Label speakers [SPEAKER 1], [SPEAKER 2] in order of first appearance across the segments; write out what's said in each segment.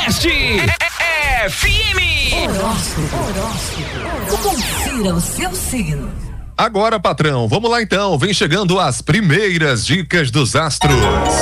[SPEAKER 1] Oeste FM.
[SPEAKER 2] Horóscopo. Confira o seu signo.
[SPEAKER 3] Agora, patrão, vamos lá então. Vem chegando as primeiras dicas dos astros.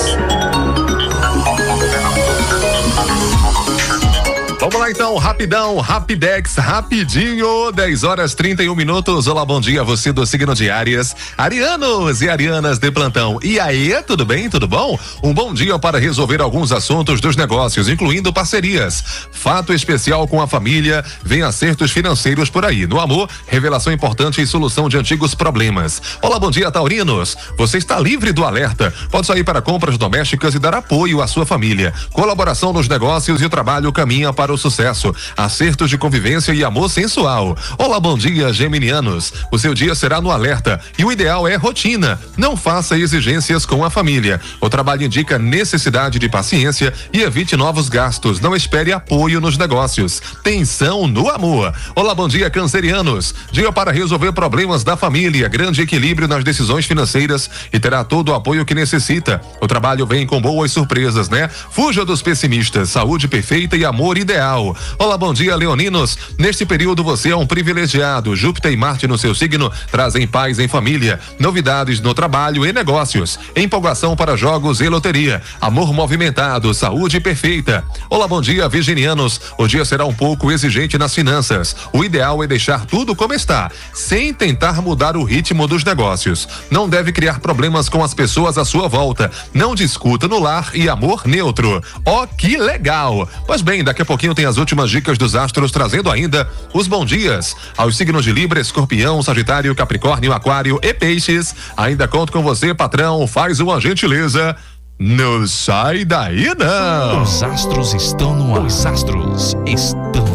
[SPEAKER 3] Vamos lá então, rapidão, rapidex, rapidinho, 10h31. Olá, bom dia, você do signo de Áries, arianos e arianas de plantão. E aí, tudo bem, tudo bom? Um bom dia para resolver alguns assuntos dos negócios, incluindo parcerias. Fato especial com a família, vem acertos financeiros por aí. No amor, revelação importante e solução de antigos problemas. Olá, bom dia, taurinos. Você está livre do alerta, pode sair para compras domésticas e dar apoio à sua família. Colaboração nos negócios e o trabalho caminha para o sucesso, acertos de convivência e amor sensual. Olá, bom dia, geminianos. O seu dia será no alerta e o ideal é rotina. Não faça exigências com a família. O trabalho indica necessidade de paciência e evite novos gastos. Não espere apoio nos negócios. Tensão no amor. Olá, bom dia, cancerianos. Dia para resolver problemas da família, grande equilíbrio nas decisões financeiras e terá todo o apoio que necessita. O trabalho vem com boas surpresas, né? Fuja dos pessimistas. Saúde perfeita e amor ideal. Olá, bom dia, leoninos. Neste período você é um privilegiado. Júpiter e Marte no seu signo trazem paz em família, novidades no trabalho e negócios, empolgação para jogos e loteria, amor movimentado, saúde perfeita. Olá, bom dia, virginianos. O dia será um pouco exigente nas finanças. O ideal é deixar tudo como está, sem tentar mudar o ritmo dos negócios. Não deve criar problemas com as pessoas à sua volta. Não discuta no lar e amor neutro. Ó, que legal! Pois bem, daqui a pouquinho tem as últimas dicas dos astros, trazendo ainda os bons dias aos signos de Libra, Escorpião, Sagitário, Capricórnio, Aquário e Peixes. Ainda conto com você, patrão. Faz uma gentileza. Não sai daí, não.
[SPEAKER 1] Os astros estão no ar. Os astros estão